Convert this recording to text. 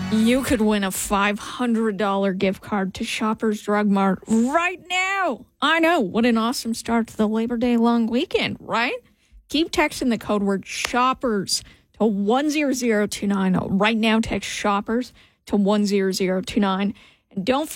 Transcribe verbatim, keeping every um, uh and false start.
You could win a five hundred dollars gift card to Shoppers Drug Mart right now. I know. What an awesome start to the Labor Day long weekend, right? Keep texting the code word SHOPPERS to one zero zero two nine. Right now, text SHOPPERS to one zero zero two nine. And don't